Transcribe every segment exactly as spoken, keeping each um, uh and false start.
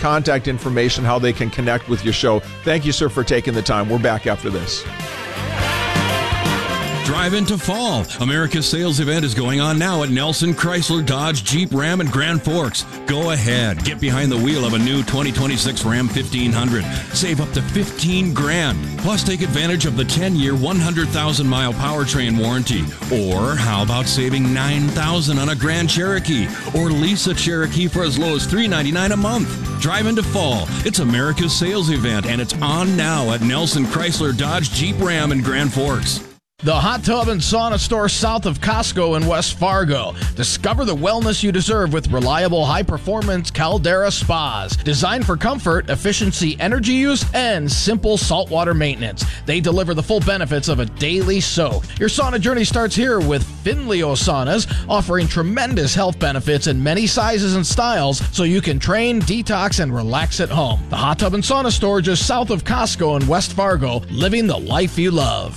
contact information, how they can connect with your show. Thank you, sir, for taking the time. We're back after this. Drive into fall. America's sales event is going on now at Nelson Chrysler Dodge Jeep Ram in Grand Forks. Go ahead. Get behind the wheel of a new twenty twenty-six Ram fifteen hundred. Save up to fifteen grand. Plus take advantage of the ten-year, one hundred thousand mile powertrain warranty. Or how about saving nine thousand dollars on a Grand Cherokee? Or lease a Cherokee for as low as three hundred ninety-nine dollars a month. Drive into fall. It's America's sales event, and it's on now at Nelson Chrysler Dodge Jeep Ram in Grand Forks. The Hot Tub and Sauna Store south of Costco in West Fargo. Discover the wellness you deserve with reliable, high-performance Caldera spas. Designed for comfort, efficiency, energy use, and simple saltwater maintenance. They deliver the full benefits of a daily soak. Your sauna journey starts here with Finleo Saunas, offering tremendous health benefits in many sizes and styles so you can train, detox, and relax at home. The Hot Tub and Sauna Store just south of Costco in West Fargo, living the life you love.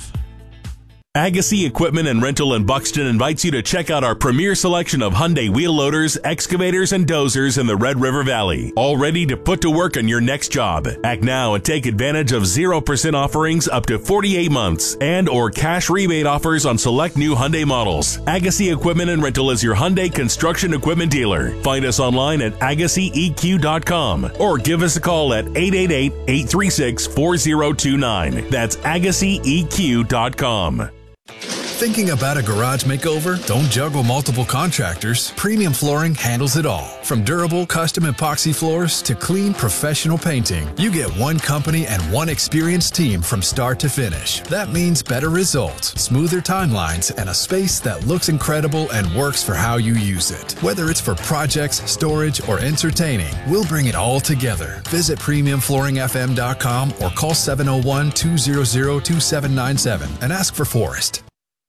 Agassi Equipment and Rental in Buxton invites you to check out our premier selection of Hyundai wheel loaders, excavators, and dozers in the Red River Valley. All ready to put to work on your next job. Act now and take advantage of zero percent offerings up to forty-eight months and or cash rebate offers on select new Hyundai models. Agassi Equipment and Rental is your Hyundai construction equipment dealer. Find us online at agassi e q dot com or give us a call at eight eight eight, eight three six, four zero two nine. That's agassi e q dot com. Thinking about a garage makeover? Don't juggle multiple contractors. Premium Flooring handles it all. From durable custom epoxy floors to clean professional painting, you get one company and one experienced team from start to finish. That means better results, smoother timelines, and a space that looks incredible and works for how you use it. Whether it's for projects, storage, or entertaining, we'll bring it all together. Visit premium flooring f m dot com or call seven oh one, two hundred, two seven nine seven and ask for Forrest.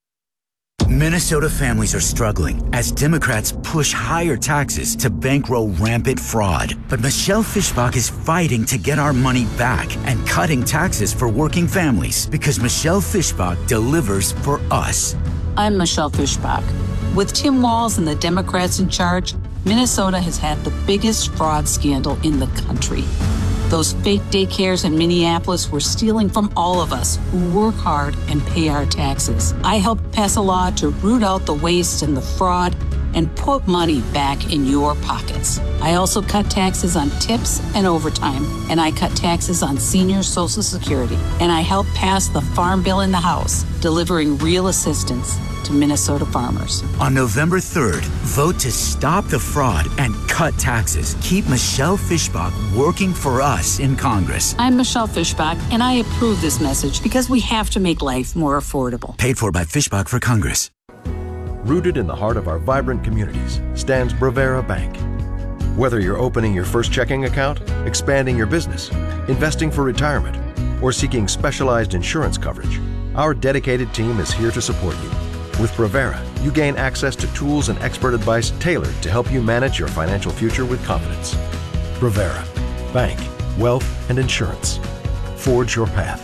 Minnesota families are struggling as Democrats push higher taxes to bankroll rampant fraud. But Michelle Fischbach is fighting to get our money back and cutting taxes for working families because Michelle Fischbach delivers for us. I'm Michelle Fischbach. With Tim Walz and the Democrats in charge, Minnesota has had the biggest fraud scandal in the country. Those fake daycares in Minneapolis were stealing from all of us who work hard and pay our taxes. I helped pass a law to root out the waste and the fraud and put money back in your pockets. I also cut taxes on tips and overtime, and I cut taxes on senior Social Security. And I helped pass the Farm Bill in the House, delivering real assistance to Minnesota farmers. On November third, vote to stop the fraud and cut taxes. Keep Michelle Fischbach working for us in Congress. I'm Michelle Fischbach, and I approve this message because we have to make life more affordable. Paid for by Fischbach for Congress. Rooted in the heart of our vibrant communities stands Bravera Bank. Whether you're opening your first checking account, expanding your business, investing for retirement, or seeking specialized insurance coverage, our dedicated team is here to support you. With Bravera, you gain access to tools and expert advice tailored to help you manage your financial future with confidence. Bravera, bank, wealth, and insurance. Forge your path.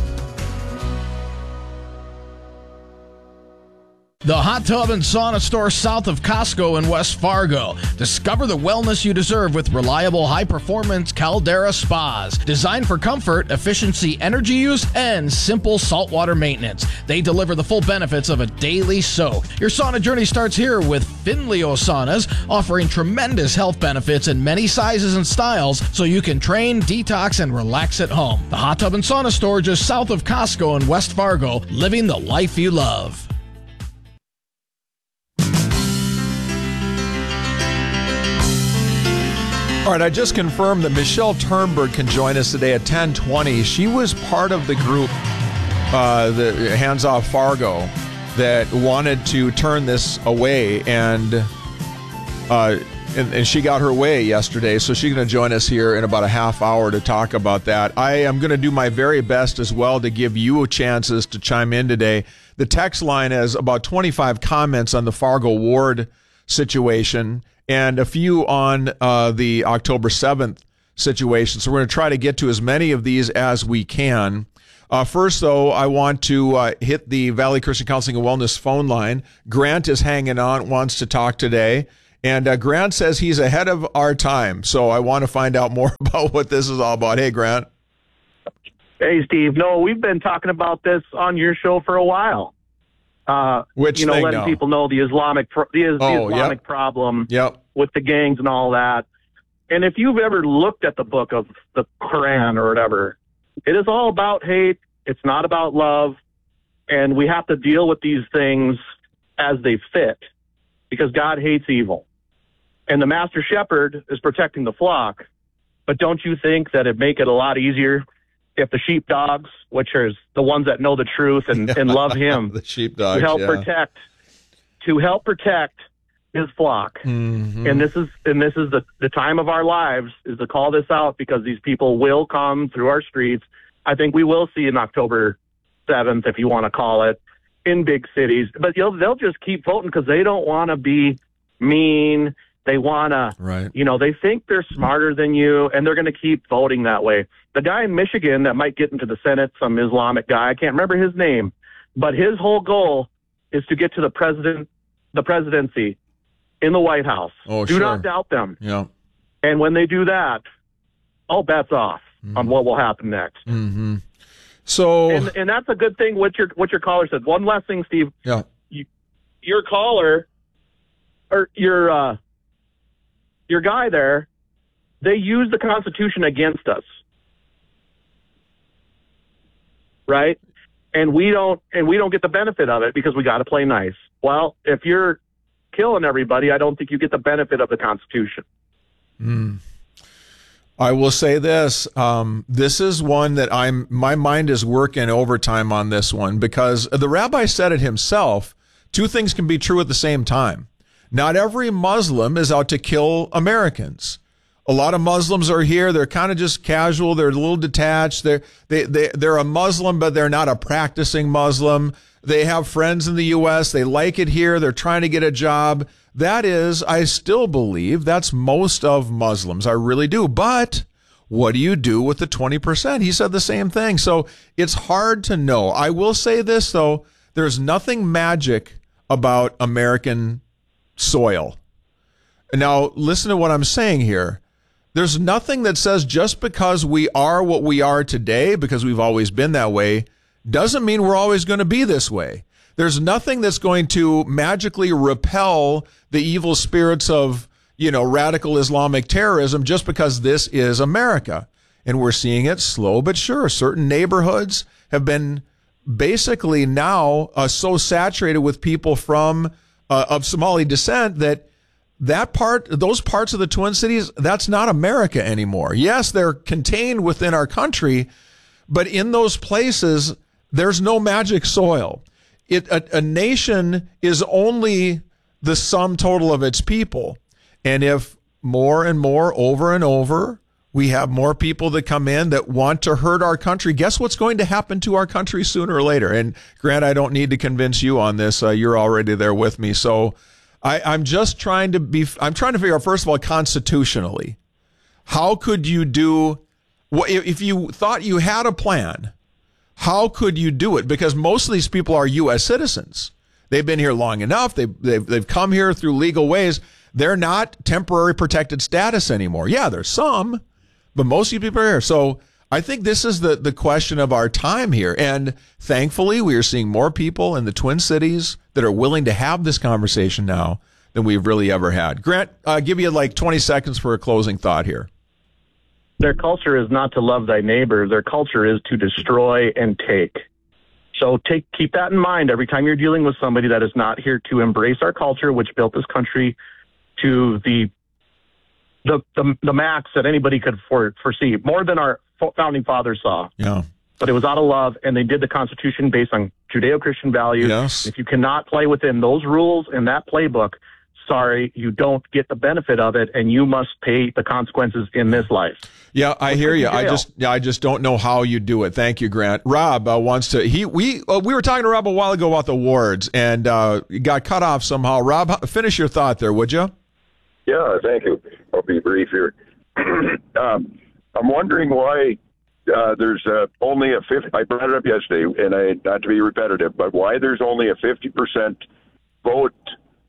The Hot Tub and Sauna Store south of Costco in West Fargo. Discover the wellness you deserve with reliable, high-performance Caldera spas. Designed for comfort, efficiency, energy use, and simple saltwater maintenance. They deliver the full benefits of a daily soak. Your sauna journey starts here with Finleo Saunas, offering tremendous health benefits in many sizes and styles so you can train, detox, and relax at home. The Hot Tub and Sauna Store just south of Costco in West Fargo, living the life you love. All right, I just confirmed that Michelle Turnberg can join us today at ten twenty. She was part of the group, uh, the Hands Off Fargo, that wanted to turn this away, and, uh, and and she got her way yesterday, so she's going to join us here in about a half hour to talk about that. I am going to do my very best as well to give you chances to chime in today. The text line has about twenty-five comments on the Fargo Ward situation, and a few on uh, the October seventh situation. So we're going to try to get to as many of these as we can. Uh, first, though, I want to uh, hit the Valley Christian Counseling and Wellness phone line. Grant is hanging on, wants to talk today. And uh, Grant says he's ahead of our time. So I want to find out more about what this is all about. Hey, Grant. Hey, Steve. No, we've been talking about this on your show for a while. Uh, Which you know, thing letting now? people know the Islamic pro- the, the Oh, Islamic yep. problem Yep. with the gangs and all that. And if you've ever looked at the book of the Quran or whatever, it is all about hate. It's not about love. And we have to deal with these things as they fit because God hates evil. And the master shepherd is protecting the flock. But don't you think that it'd make it a lot easier if the sheepdogs, which are the ones that know the truth and, and love him, the sheepdogs, to help yeah. protect, to help protect his flock. Mm-hmm. And this is and this is the, the time of our lives is to call this out because these people will come through our streets. I think we will see in October seventh, if you want to call it, in big cities. But they'll, they'll just keep voting because they don't want to be mean. They want to, right. you know, they think they're smarter than you, and they're going to keep voting that way. The guy in Michigan that might get into the Senate, some Islamic guy, I can't remember his name, but his whole goal is to get to the president, the presidency in the White House. Oh, do sure. not doubt them. Yeah. And when they do that, all bets off mm-hmm. on what will happen next. Mm-hmm. So, and, and that's a good thing. What your what your caller said. One last thing, Steve. Yeah. You, your caller, or your uh, your guy there, they use the Constitution against us, right? And we don't and we don't get the benefit of it because we got to play nice. Well, if you're killing everybody, I don't think you get the benefit of the Constitution. Mm. I will say this. Um, this is one that I'm, my mind is working overtime on this one because the rabbi said it himself. Two things can be true at the same time. Not every Muslim is out to kill Americans. A lot of Muslims are here. They're kind of just casual. They're a little detached. They're, they, they, they're a Muslim, but they're not a practicing Muslim. They have friends in the U S. They like it here. They're trying to get a job. That is, I still believe that's most of Muslims. I really do. But what do you do with the twenty percent? He said the same thing. So it's hard to know. I will say this, though. There's nothing magic about American soil. Now, listen to what I'm saying here. There's nothing that says just because we are what we are today, because we've always been that way, doesn't mean we're always going to be this way. There's nothing that's going to magically repel the evil spirits of, you know, radical Islamic terrorism just because this is America. And we're seeing it slow but sure. Certain neighborhoods have been basically now uh, so saturated with people from uh, of Somali descent that that part, those parts of the Twin Cities, that's not America anymore. Yes, they're contained within our country, but in those places, there's no magic soil. It, a, a nation is only the sum total of its people. And if more and more over and over, we have more people that come in that want to hurt our country, guess what's going to happen to our country sooner or later? And Grant, I don't need to convince you on this. Uh, you're already there with me. So I, I'm just trying to be, I'm trying to figure out, first of all, constitutionally, how could you do, if you thought you had a plan, how could you do it? Because most of these people are U S citizens. They've been here long enough. They've, they've, they've come here through legal ways. They're not temporary protected status anymore. Yeah, there's some, but most of you people are here. So I think this is the, the question of our time here. And thankfully, we are seeing more people in the Twin Cities that are willing to have this conversation now than we've really ever had. Grant, I'll give you like twenty seconds for a closing thought here. Their culture is not to love thy neighbor. Their culture is to destroy and take. So take keep that in mind every time you're dealing with somebody that is not here to embrace our culture, which built this country to the the the, the max that anybody could for, foresee, more than our founding fathers saw. Yeah. But it was out of love, and they did the Constitution based on Judeo-Christian values. Yes. If you cannot play within those rules and that playbook, sorry, you don't get the benefit of it, and you must pay the consequences in this life. Yeah, I hear you. I just, yeah, I just don't know how you do it. Thank you, Grant. Rob uh, wants to. He, we, uh, we were talking to Rob a while ago about the wards, and uh, got cut off somehow. Rob, finish your thought there, would you? Yeah, thank you. I'll be brief here. um, I'm wondering why uh, there's uh, only a fifty. I brought it up yesterday, and I not to be repetitive, but why there's only a fifty percent vote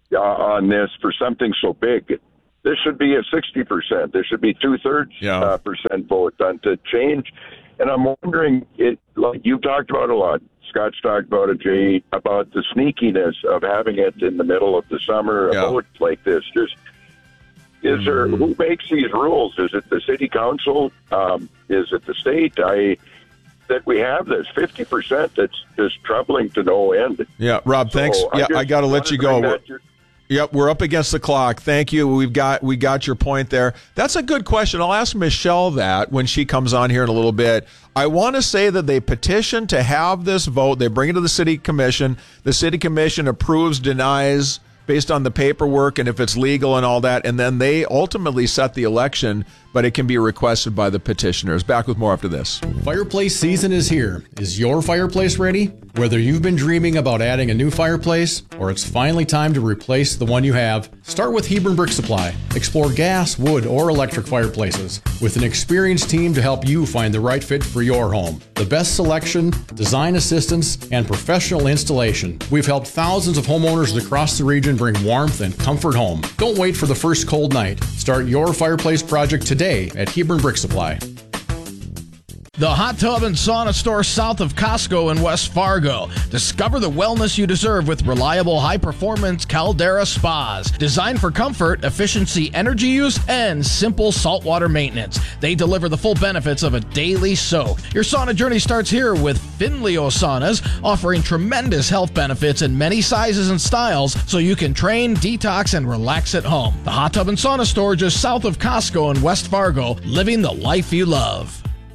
uh, on this for something so big. This should be a sixty percent. This should be two-thirds yeah. uh, percent vote done to change. And I'm wondering, it like you've talked about a lot, Scott's talked about it, Jay, about the sneakiness of having it in the middle of the summer, yeah. a vote like this. Just Is there, who makes these rules? Is it the city council? Um, is it the state? I that we have this fifty percent that's just troubling to no end. Yeah, Rob, so thanks. I yeah, I got to let you go. Yep, we're up against the clock. Thank you. We've got we got your point there. That's a good question. I'll ask Michelle that when she comes on here in a little bit. I want to say that they petitioned to have this vote. They bring it to the city commission. The city commission approves, denies based on the paperwork and if it's legal and all that, and then they ultimately set the election, but it can be requested by the petitioners. Back with more after this. Fireplace season is here. Is your fireplace ready? Whether you've been dreaming about adding a new fireplace or it's finally time to replace the one you have, start with Hebron Brick Supply. Explore gas, wood, or electric fireplaces with an experienced team to help you find the right fit for your home. The best selection, design assistance, and professional installation. We've helped thousands of homeowners across the region bring warmth and comfort home. Don't wait for the first cold night. Start your fireplace project today at Hebron Brick Supply. The Hot Tub and Sauna Store south of Costco in West Fargo. Discover the wellness you deserve with reliable high-performance Caldera spas. Designed for comfort, efficiency, energy use, and simple saltwater maintenance. They deliver the full benefits of a daily soak. Your sauna journey starts here with Finleo Saunas, offering tremendous health benefits in many sizes and styles so you can train, detox, and relax at home. The Hot Tub and Sauna Store just south of Costco in West Fargo, living the life you love.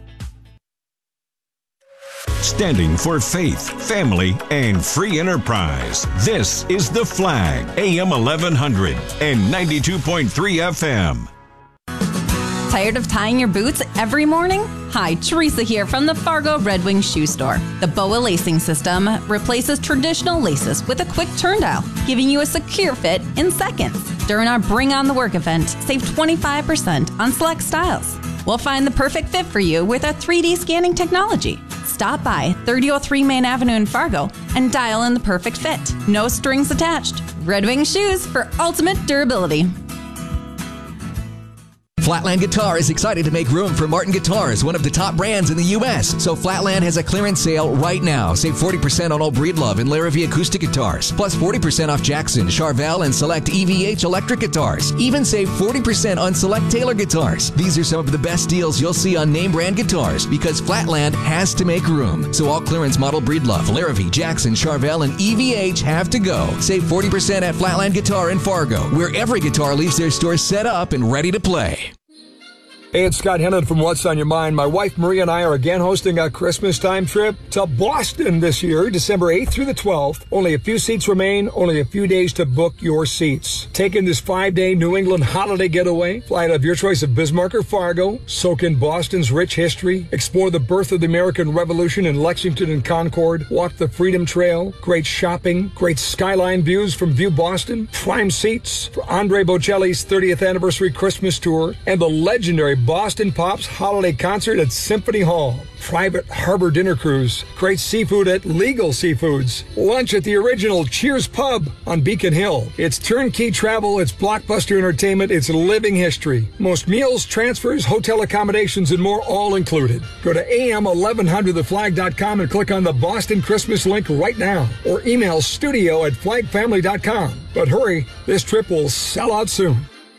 Standing for faith, family, and free enterprise. This is The Flag, A M eleven hundred and ninety-two point three F M. Tired of tying your boots every morning? Hi, Teresa here from the Fargo Red Wing Shoe Store. The B O A lacing system replaces traditional laces with a quick turn dial, giving you a secure fit in seconds. During our Bring on the Work event, save twenty-five percent on select styles. We'll find the perfect fit for you with our three D scanning technology. Stop by thirty oh three Main Avenue in Fargo and dial in the perfect fit. No strings attached. Red Wing Shoes for ultimate durability. Flatland Guitar is excited to make room for Martin Guitars, one of the top brands in the U S. So Flatland has a clearance sale right now. Save forty percent on all Breedlove and Larrivee acoustic guitars, plus forty percent off Jackson, Charvel, and select E V H electric guitars. Even save forty percent on select Taylor guitars. These are some of the best deals you'll see on name brand guitars because Flatland has to make room. So all clearance model Breedlove, Larrivee, Jackson, Charvel, and E V H have to go. Save forty percent at Flatland Guitar in Fargo, where every guitar leaves their store set up and ready to play. Hey, it's Scott Hennon from What's on Your Mind. My wife Maria and I are again hosting a Christmas time trip to Boston this year, December eighth through the twelfth. Only a few seats remain, only a few days to book your seats. Take in this five-day New England holiday getaway. Fly out of your choice of Bismarck or Fargo. Soak in Boston's rich history. Explore the birth of the American Revolution in Lexington and Concord. Walk the Freedom Trail. Great shopping. Great skyline views from View Boston. Prime seats for Andre Bocelli's thirtieth anniversary Christmas tour. And the legendary Boston Pops holiday concert at Symphony Hall. Private harbor dinner cruise. Great seafood at Legal Seafoods. Lunch at the original Cheers Pub on Beacon Hill. It's turnkey travel, it's blockbuster entertainment, it's living history. Most meals, transfers, hotel accommodations, and more all included. Go to A M eleven hundred the flag dot com and click on the Boston Christmas link right now. Or email studio at flag family dot com. But hurry, this trip will sell out soon.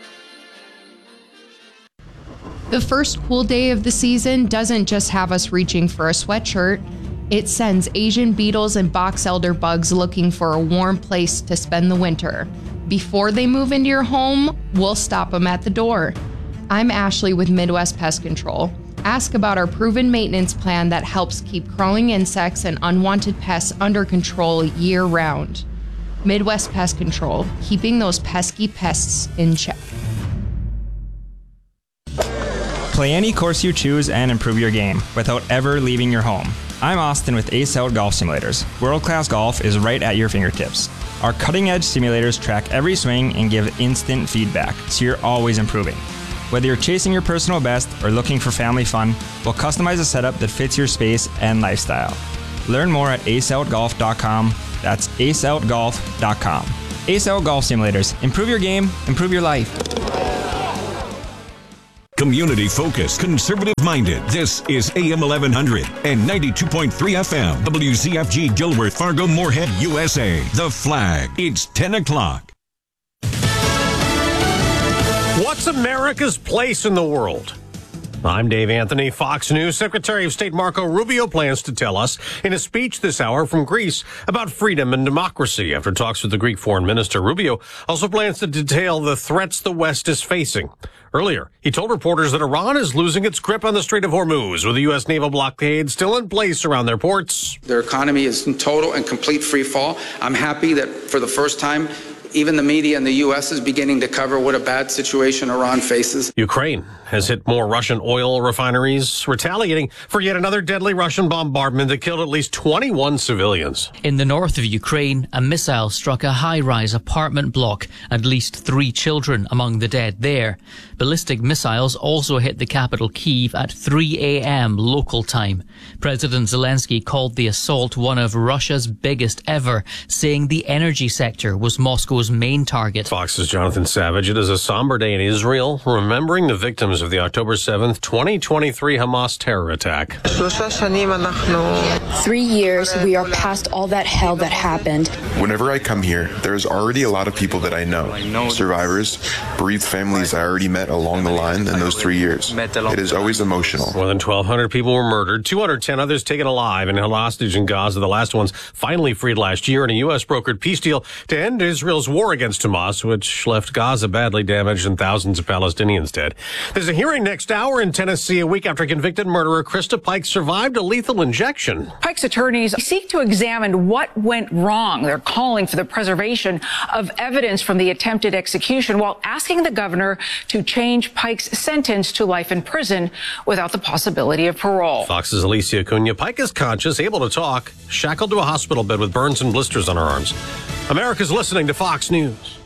The first cool day of the season doesn't just have us reaching for a sweatshirt. It sends Asian beetles and box elder bugs looking for a warm place to spend the winter. Before they move into your home, we'll stop them at the door. I'm Ashley with Midwest Pest Control. Ask about our proven maintenance plan that helps keep crawling insects and unwanted pests under control year-round. Midwest Pest Control, keeping those pesky pests in check. Play any course you choose and improve your game without ever leaving your home. I'm Austin with Ace Out Golf Simulators. World-class golf is right at your fingertips. Our cutting-edge simulators track every swing and give instant feedback, so you're always improving. Whether you're chasing your personal best or looking for family fun, we'll customize a setup that fits your space and lifestyle. Learn more at ace out golf dot com. That's ace out golf dot com. Ace Out Golf Simulators. Improve your game, improve your life. Community focused, conservative minded. This is A M eleven hundred and ninety-two point three F M. W Z F G Gilworth, Fargo, Moorhead, U S A. The Flag. It's ten o'clock. What's America's place in the world? I'm Dave Anthony. Fox News Secretary of State Marco Rubio plans to tell us in a speech this hour from Greece about freedom and democracy. After talks with the Greek foreign minister, Rubio also plans to detail the threats the West is facing. Earlier, he told reporters that Iran is losing its grip on the Strait of Hormuz, with the U S naval blockade still in place around their ports. Their economy is in total and complete free fall. I'm happy that for the first time, even the media in the U S is beginning to cover what a bad situation Iran faces. Ukraine has hit more Russian oil refineries, retaliating for yet another deadly Russian bombardment that killed at least twenty-one civilians. In the north of Ukraine, a missile struck a high-rise apartment block. At least three children among the dead there. Ballistic missiles also hit the capital Kyiv at three a.m. local time. President Zelensky called the assault one of Russia's biggest ever, saying the energy sector was Moscow's main target. Fox's Jonathan Savage. It is a somber day in Israel, remembering the victims of the October seventh, twenty twenty-three Hamas terror attack. Three years, we are past all that hell that happened. Whenever I come here, there's already a lot of people that I know. Survivors, bereaved families I already met along the line in those three years. It is always emotional. More than twelve hundred people were murdered, two hundred ten others taken alive and held hostage in Gaza. The last ones finally freed last year in a U S brokered peace deal to end Israel's war against Hamas, which left Gaza badly damaged and thousands of Palestinians dead. There's a hearing next hour in Tennessee, a week after convicted murderer Krista Pike survived a lethal injection. Pike's attorneys seek to examine what went wrong. They're calling for the preservation of evidence from the attempted execution while asking the governor to change Pike's sentence to life in prison without the possibility of parole. Fox's Alicia Cunha. Pike is conscious, able to talk, shackled to a hospital bed with burns and blisters on her arms. America's listening to Fox News.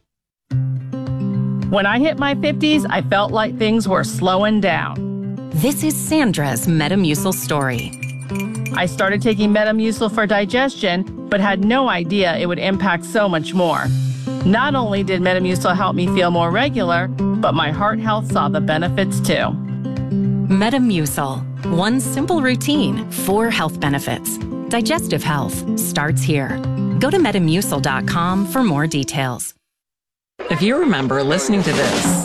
When I hit my fifties, I felt like things were slowing down. This is Sandra's Metamucil story. I started taking Metamucil for digestion, but had no idea it would impact so much more. Not only did Metamucil help me feel more regular, but my heart health saw the benefits too. Metamucil. One simple routine, four health benefits. Digestive health starts here. Go to metamucil dot com for more details. If you remember listening to this,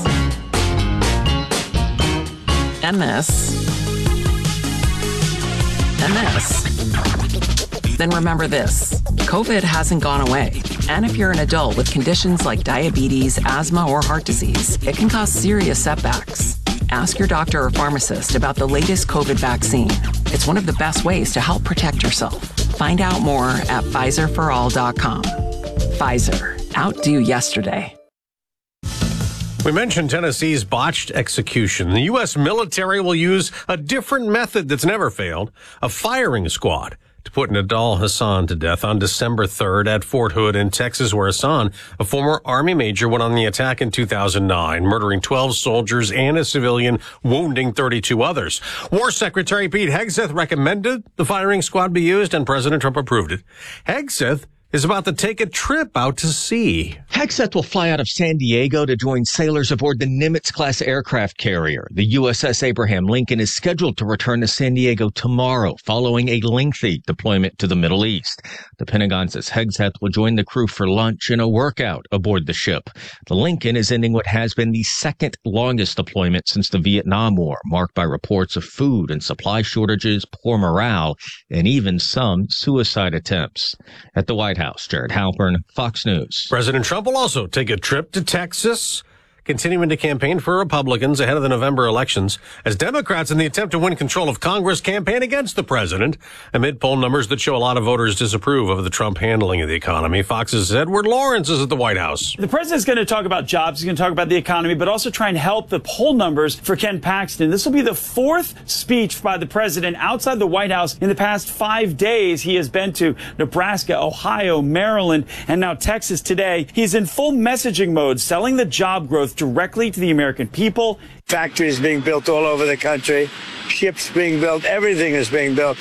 and this, and this, then remember this. COVID hasn't gone away. And if you're an adult with conditions like diabetes, asthma, or heart disease, it can cause serious setbacks. Ask your doctor or pharmacist about the latest COVID vaccine. It's one of the best ways to help protect yourself. Find out more at Pfizer for all dot com. Pfizer. Outdo yesterday. We mentioned Tennessee's botched execution. The U S military will use a different method that's never failed, a firing squad, to put Nidal Hasan to death on December third at Fort Hood in Texas, where Hasan, a former Army major, went on the attack in two thousand nine, murdering twelve soldiers and a civilian, wounding thirty-two others. War Secretary Pete Hegseth recommended the firing squad be used, and President Trump approved it. Hegseth is about to take a trip out to sea. Hegseth will fly out of San Diego to join sailors aboard the Nimitz-class aircraft carrier. The U S S Abraham Lincoln is scheduled to return to San Diego tomorrow, following a lengthy deployment to the Middle East. The Pentagon says Hegseth will join the crew for lunch and a workout aboard the ship. The Lincoln is ending what has been the second longest deployment since the Vietnam War, marked by reports of food and supply shortages, poor morale, and even some suicide attempts. At the White House, Jared Halpern, Fox News. President Trump will also take a trip to Texas, continuing to campaign for Republicans ahead of the November elections, as Democrats, in the attempt to win control of Congress, campaign against the president, amid poll numbers that show a lot of voters disapprove of the Trump handling of the economy. Fox's Edward Lawrence is at the White House. The president's going to talk about jobs, he's going to talk about the economy, but also try and help the poll numbers for Ken Paxton. This will be the fourth speech by the president outside the White House in the past five days. He has been to Nebraska, Ohio, Maryland, and now Texas today. He's in full messaging mode, selling the job growth directly to the American people. Factories being built all over the country, ships being built, everything is being built.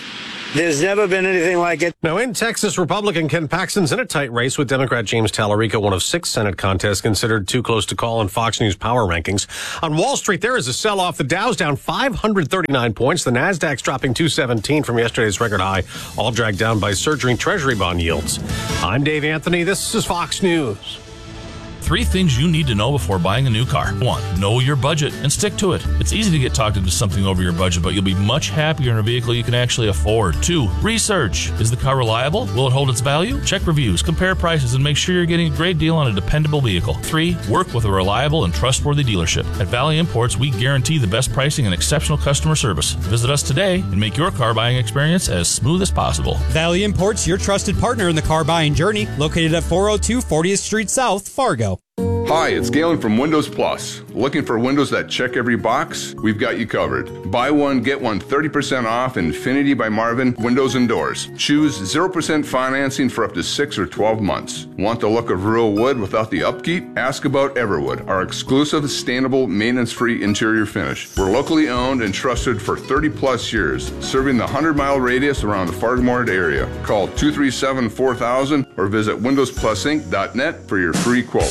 There's never been anything like it. Now, in Texas, Republican Ken Paxton's in a tight race with Democrat James Tallarico, one of six Senate contests considered too close to call in Fox News power rankings. On Wall Street, there is a sell-off. The Dow's down five hundred thirty-nine points. The Nasdaq's dropping two seventeen from yesterday's record high, all dragged down by surging Treasury bond yields. I'm Dave Anthony. This is Fox News. Three things you need to know before buying a new car. One, know your budget and stick to it. It's easy to get talked into something over your budget, but you'll be much happier in a vehicle you can actually afford. Two, research. Is the car reliable? Will it hold its value? Check reviews, compare prices, and make sure you're getting a great deal on a dependable vehicle. Three, work with a reliable and trustworthy dealership. At Valley Imports, we guarantee the best pricing and exceptional customer service. Visit us today and make your car buying experience as smooth as possible. Valley Imports, your trusted partner in the car buying journey, located at four oh two fortieth Street South, Fargo. Hi, it's Galen from Windows Plus. Looking for windows that check every box? We've got you covered. Buy one, get one thirty percent off Infinity by Marvin Windows and Doors. Choose zero percent financing for up to six or twelve months. Want the look of real wood without the upkeep? Ask about Everwood, our exclusive, sustainable, maintenance-free interior finish. We're locally owned and trusted for thirty plus years, serving the one hundred mile radius around the Fargo-Moorhead area. Call two three seven, four thousand or visit windows plus inc dot net for your free quote.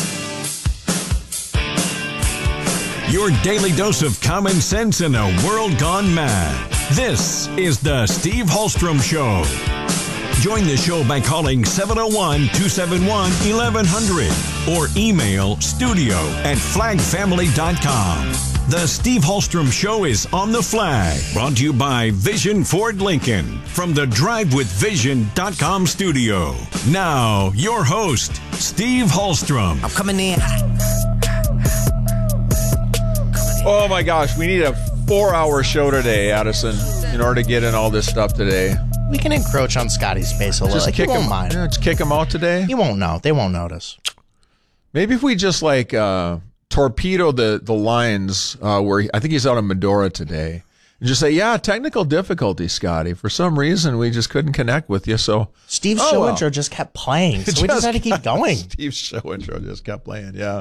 Your daily dose of common sense in a world gone mad. This is the Steve Hallstrom Show. Join the show by calling seven oh one, two seven one, eleven hundred or email studio at flag family dot com. The Steve Hallstrom Show is on the flag. Brought to you by Vision Ford Lincoln from the drive with vision dot com studio. Now, your host, Steve Hallstrom. I'm coming in. Oh my gosh, we need a four-hour show today, Addison, in order to get in all this stuff today. We can encroach on Scotty's space a little. Just like, kick he won't him, mind. Yeah, just kick him out today. He won't know. They won't notice. Maybe if we just like uh, torpedo the the lines uh, where he, I think he's out of Medora today, and just say, "Yeah, technical difficulty, Scotty. For some reason, we just couldn't connect with you." So Steve's oh, show well. intro just kept playing, so we just had to keep going. Steve's show intro just kept playing. Yeah.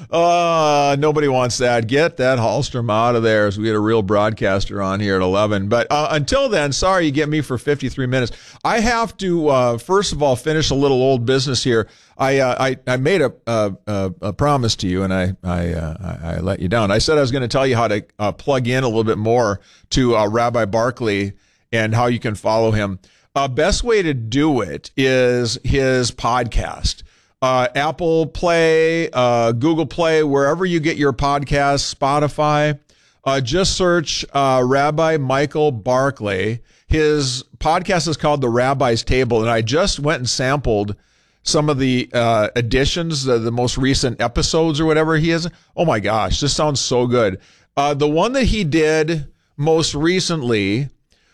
Uh, nobody wants that. Get that Hallstrom out of there. So we get a real broadcaster on here at eleven. But uh, until then, sorry you get me for fifty-three minutes. I have to, uh, first of all, finish a little old business here. I uh, I, I made a, a, a promise to you, and I I, uh, I let you down. I said I was going to tell you how to uh, plug in a little bit more to uh, Rabbi Barkley and how you can follow him. Uh, best way to do it is his podcast. Uh, Apple Play, uh, Google Play, wherever you get your podcasts, Spotify, uh, just search uh, Rabbi Michael Barkley. His podcast is called The Rabbi's Table, and I just went and sampled some of the uh, editions, the, the most recent episodes or whatever he is. Oh my gosh, this sounds so good. Uh, the one that he did most recently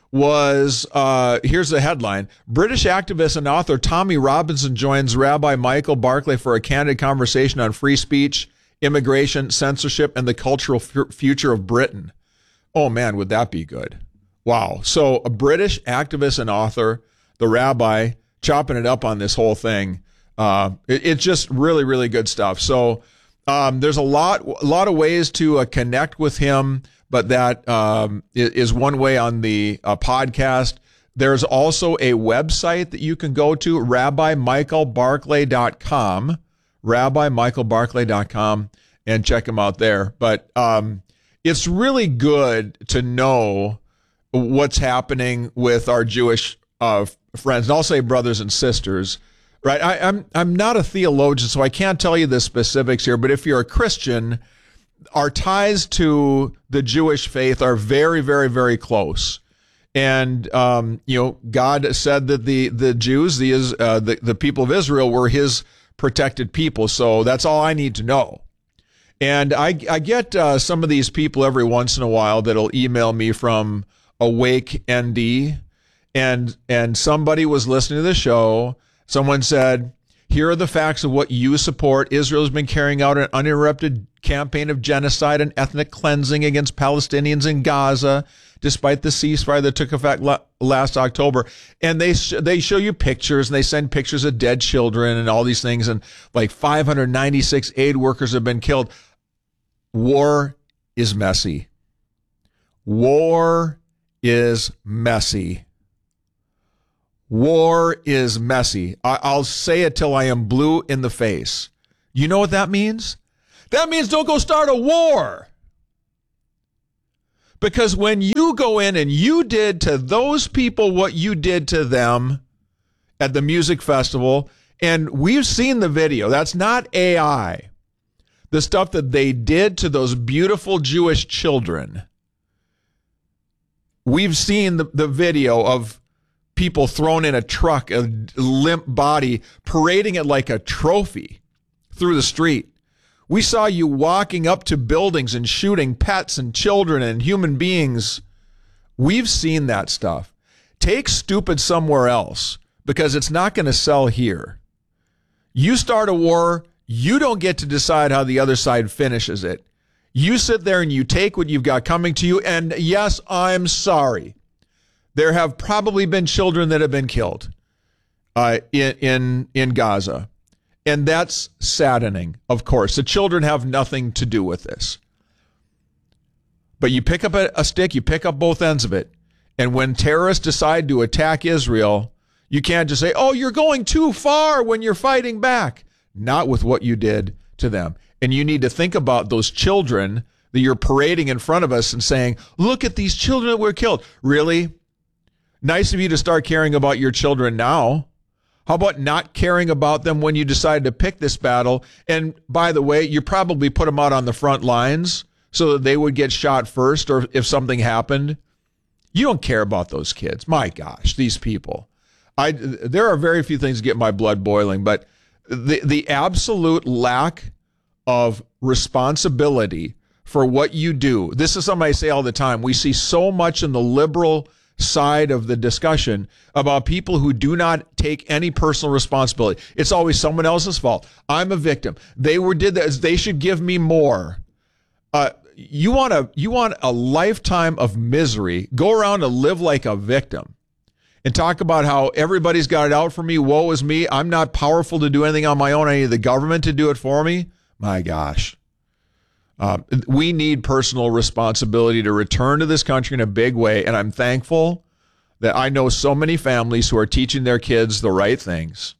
was, uh, here's the headline, British activist and author Tommy Robinson joins Rabbi Michael Barkley for a candid conversation on free speech, immigration, censorship, and the cultural f- future of Britain. Oh man, would that be good? Wow. So a British activist and author, the rabbi, chopping it up on this whole thing. Uh, it, it's just really, really good stuff. So um, there's a lot, a lot of ways to uh, connect with him. But that um, is one way on the uh, podcast. There's also a website that you can go to, rabbi michael barkley dot com, rabbi michael barkley dot com, and check him out there. But um, it's really good to know what's happening with our Jewish uh, friends, and I'll say brothers and sisters. Right? I, I'm I'm not a theologian, so I can't tell you the specifics here. But if you're a Christian, our ties to the Jewish faith are very, very, very close. And, um, you know, God said that the, the Jews, the, uh, the, the people of Israel were his protected people. So that's all I need to know. And I, I get uh, some of these people every once in a while that'll email me from Awake N D. And, and somebody was listening to the show. Someone said, here are the facts of what you support. Israel's been carrying out an uninterrupted campaign of genocide and ethnic cleansing against Palestinians in Gaza, despite the ceasefire that took effect la- last October. And they sh- they show you pictures, and they send pictures of dead children and all these things, and like five hundred ninety-six aid workers have been killed. War is messy. War is messy. War is messy. I- I'll say it till I am blue in the face. You know what that means? That means don't go start a war. Because when you go in and you did to those people what you did to them at the music festival, and we've seen the video, that's not A I. The stuff that they did to those beautiful Jewish children. We've seen the, the video of people thrown in a truck, a limp body, parading it like a trophy through the street. We saw you walking up to buildings and shooting pets and children and human beings. We've seen that stuff. Take stupid somewhere else because it's not going to sell here. You start a war, you don't get to decide how the other side finishes it. You sit there and you take what you've got coming to you. And yes, I'm sorry. There have probably been children that have been killed uh, in, in, in Gaza. And that's saddening, of course. The children have nothing to do with this. But you pick up a, a stick, you pick up both ends of it. And when terrorists decide to attack Israel, you can't just say, oh, you're going too far when you're fighting back. Not with what you did to them. And you need to think about those children that you're parading in front of us and saying, look at these children that were killed. Really? Nice of you to start caring about your children now. How about not caring about them when you decided to pick this battle? And by the way, you probably put them out on the front lines so that they would get shot first, or if something happened. You don't care about those kids. My gosh, these people. I there are very few things that get my blood boiling, but the the absolute lack of responsibility for what you do. This is something I say all the time. We see so much in the liberal side of the discussion about people who do not take any personal responsibility. It's always someone else's fault. I'm a victim. They were did this. They should give me more. Uh, you want a you want a lifetime of misery. Go around and live like a victim and talk about how everybody's got it out for me. Woe is me. I'm not powerful to do anything on my own. I need the government to do it for me. My gosh. Um, we need personal responsibility to return to this country in a big way. And I'm thankful that I know so many families who are teaching their kids the right things.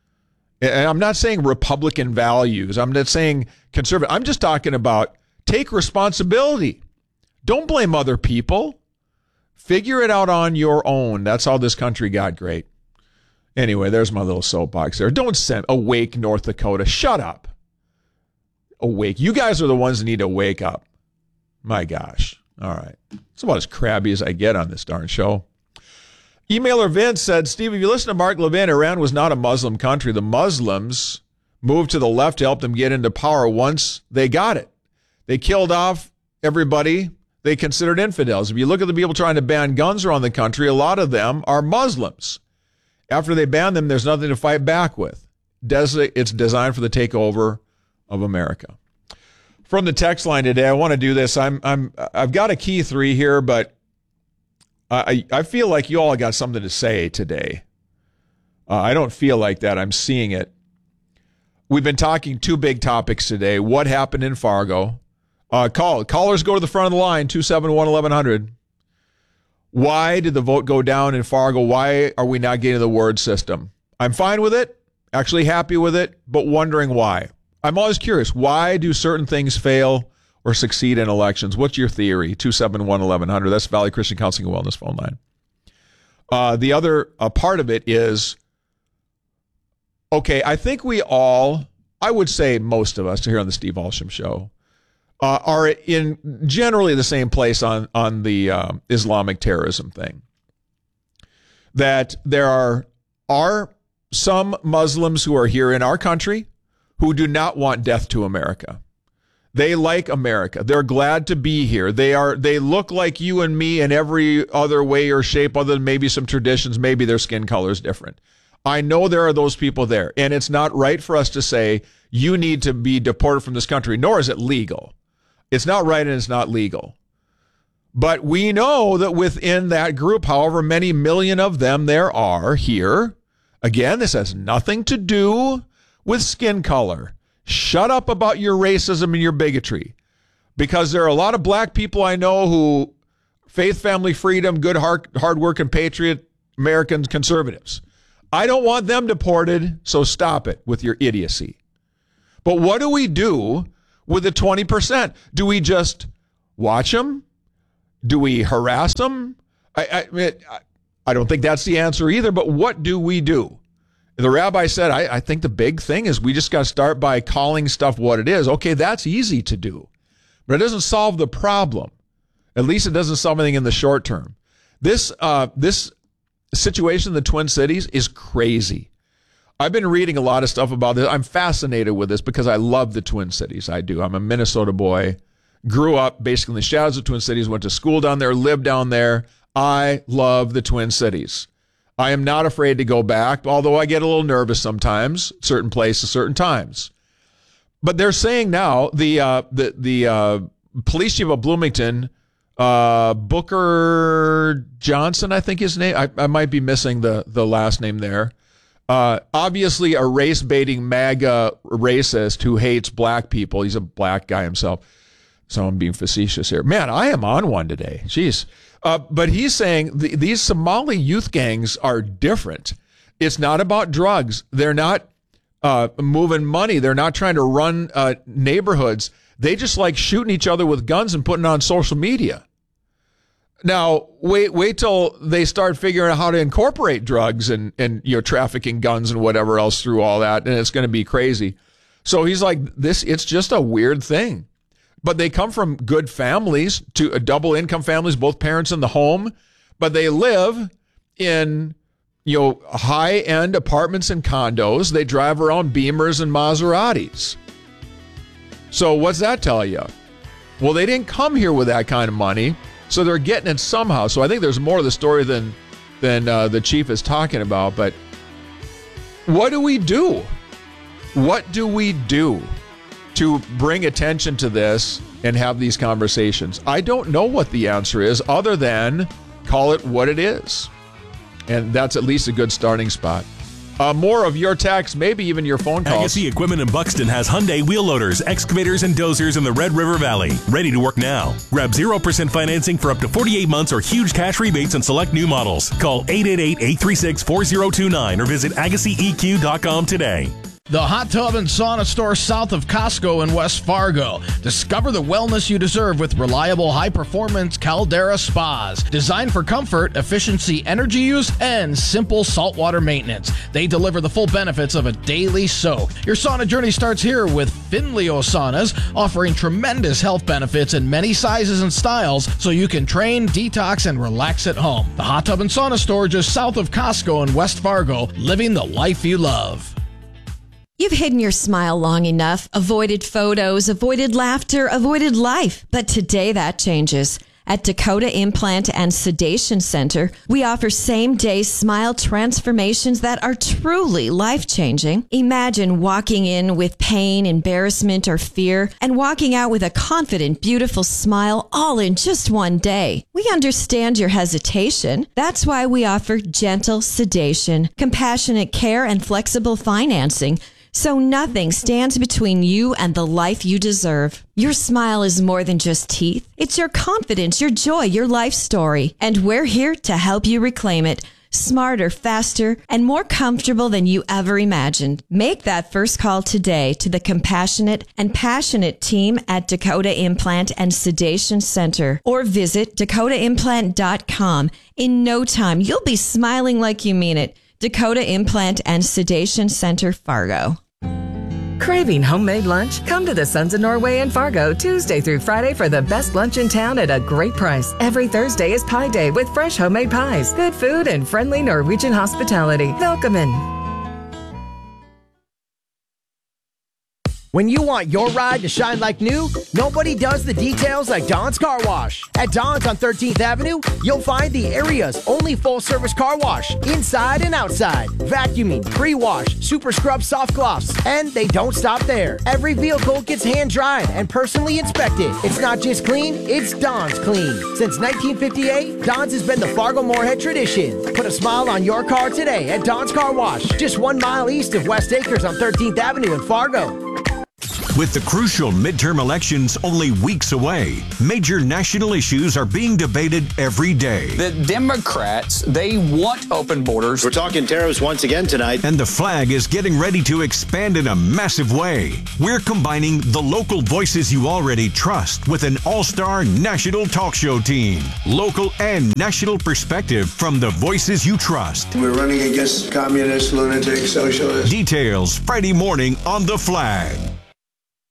And I'm not saying Republican values. I'm not saying conservative. I'm just talking about take responsibility. Don't blame other people. Figure it out on your own. That's how this country got great. Anyway, there's my little soapbox there. Don't send Awake North Dakota. Shut up. Awake. You guys are the ones that need to wake up. My gosh. All right. It's about as crabby as I get on this darn show. Emailer Vince said, Steve, if you listen to Mark Levin, Iran was not a Muslim country. The Muslims moved to the left to help them get into power once they got it. They killed off everybody they considered infidels. If you look at the people trying to ban guns around the country, a lot of them are Muslims. After they ban them, there's nothing to fight back with. It's designed for the takeover of America. From the text line today, I want to do this. I'm I'm I've got a key three here, but I I feel like you all got something to say today. Uh, I don't feel like that. I'm seeing it. We've been talking two big topics today. What happened in Fargo? Uh, call callers go to the front of the line. two seven one, eleven hundred. Why did the vote go down in Fargo? Why are we not getting the word system? I'm fine with it. Actually happy with it, but wondering why. I'm always curious. Why do certain things fail or succeed in elections? What's your theory? two seven one, eleven hundred. That's Valley Christian Counseling and Wellness phone line. Uh, the other uh, part of it is, okay, I think we all, I would say most of us here on the Steve Alsham Show, uh, are in generally the same place on, on the um, Islamic terrorism thing. That there are, are some Muslims who are here in our country who do not want death to America. They like America. They're glad to be here. They are. They look like you and me in every other way or shape other than maybe some traditions. Maybe their skin color is different. I know there are those people there, and it's not right for us to say you need to be deported from this country, nor is it legal. It's not right and it's not legal. But we know that within that group, however many million of them there are here, again, this has nothing to do with skin color. Shut up about your racism and your bigotry. Because there are a lot of black people I know who, faith, family, freedom, good, hard, hard working patriot, American conservatives. I don't want them deported, so stop it with your idiocy. But what do we do with the twenty percent? Do we just watch them? Do we harass them? I, I, I don't think that's the answer either, but what do we do? The rabbi said, I, I think the big thing is we just got to start by calling stuff what it is. Okay, that's easy to do, but it doesn't solve the problem. At least it doesn't solve anything in the short term. This uh, this situation in the Twin Cities is crazy. I've been reading a lot of stuff about this. I'm fascinated with this because I love the Twin Cities. I do. I'm a Minnesota boy. Grew up basically in the shadows of Twin Cities, went to school down there, lived down there. I love the Twin Cities. I am not afraid to go back, although I get a little nervous sometimes, certain places, certain times. But they're saying now, the uh, the the uh, police chief of Bloomington, uh, Booker Johnson, I think his name, I, I might be missing the, the last name there. Uh, obviously a race-baiting MAGA racist who hates black people. He's a black guy himself. So I'm being facetious here. Man, I am on one today. Jeez. Uh, but he's saying the, these Somali youth gangs are different. It's not about drugs. They're not uh, moving money. They're not trying to run uh, neighborhoods. They just like shooting each other with guns and putting it on social media. Now, wait wait till they start figuring out how to incorporate drugs and, and you know, trafficking guns and whatever else through all that, and it's going to be crazy. So he's like, this, it's just a weird thing. But they come from good families, to uh, double income families, both parents in the home, but they live in, you know, high end apartments and condos. They drive around Beamers and Maseratis. So what's that tell you? Well, they didn't come here with that kind of money, so they're getting it somehow. So I think there's more of the story than than uh, the chief is talking about. But what do we do? What do we do to bring attention to this and have these conversations? I don't know what the answer is other than call it what it is. And that's at least a good starting spot. Uh, more of your text, maybe even your phone calls. Agassi Equipment in Buxton has Hyundai wheel loaders, excavators, and dozers in the Red River Valley. Ready to work now. Grab zero percent financing for up to forty-eight months or huge cash rebates on select new models. Call eight eight eight, eight three six, four zero two nine or visit agassi e q dot com today. The Hot Tub and Sauna Store south of Costco in West Fargo. Discover the wellness you deserve with reliable, high-performance Caldera spas. Designed for comfort, efficiency, energy use, and simple saltwater maintenance. They deliver the full benefits of a daily soak. Your sauna journey starts here with Finleo Saunas, offering tremendous health benefits in many sizes and styles so you can train, detox, and relax at home. The Hot Tub and Sauna Store just south of Costco in West Fargo, living the life you love. You've hidden your smile long enough, avoided photos, avoided laughter, avoided life. But today that changes. At Dakota Implant and Sedation Center, we offer same-day smile transformations that are truly life-changing. Imagine walking in with pain, embarrassment, or fear, and walking out with a confident, beautiful smile all in just one day. We understand your hesitation. That's why we offer gentle sedation, compassionate care, and flexible financing, so nothing stands between you and the life you deserve. Your smile is more than just teeth. It's your confidence, your joy, your life story. And we're here to help you reclaim it. Smarter, faster, and more comfortable than you ever imagined. Make that first call today to the compassionate and passionate team at Dakota Implant and Sedation Center, or visit dakota implant dot com. In no time, you'll be smiling like you mean it. Dakota Implant and Sedation Center, Fargo. Craving homemade lunch? Come to the Sons of Norway in Fargo Tuesday through Friday for the best lunch in town at a great price. Every Thursday is Pie Day with fresh homemade pies, good food, and friendly Norwegian hospitality. Welcome in. When you want your ride to shine like new, nobody does the details like Don's Car Wash. At Don's on thirteenth Avenue, you'll find the area's only full-service car wash, inside and outside. Vacuuming, pre-wash, super scrub soft gloss, and they don't stop there. Every vehicle gets hand-dried and personally inspected. It's not just clean, it's Don's clean. Since nineteen fifty-eight, Don's has been the Fargo-Moorhead tradition. Put a smile on your car today at Don's Car Wash, just one mile east of West Acres on thirteenth Avenue in Fargo. With the crucial midterm elections only weeks away, major national issues are being debated every day. The Democrats, they want open borders. We're talking tariffs once again tonight. And the flag is getting ready to expand in a massive way. We're combining the local voices you already trust with an all-star national talk show team. Local and national perspective from the voices you trust. We're running against communists, lunatics, socialists. Details Friday morning on The Flag.